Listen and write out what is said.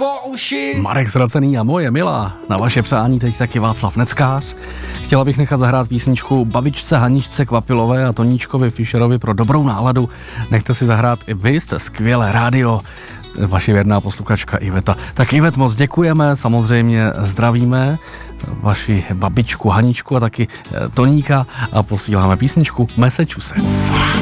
po uši. Marek Zracený a moje milá. Na vaše přání teď taky Václav Neckář. Chtěla bych nechat zahrát písničku babičce Haničce Kvapilové a Toníčkovi Fischerovi pro dobrou náladu. Nechte si zahrát i vy, jste skvělé rádio. Vaše věrná posluchačka Iveta. Tak Ivet, moc děkujeme, samozřejmě zdravíme vaši babičku Haničku a taky Toníka a posíláme písničku Massachusetts.